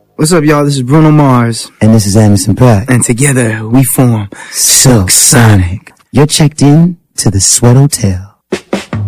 What's up, y'all? This is Bruno Mars. And this is Anderson .Paak. And together we form Silk Sonic. You're checked in to the Sweat Hotel.